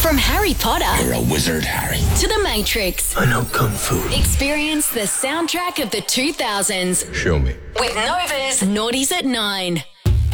From Harry Potter You're a wizard, Harry. to The Matrix, I know Kung Fu. experience the soundtrack of the 2000s Show me. with Nova's Naughties at 9.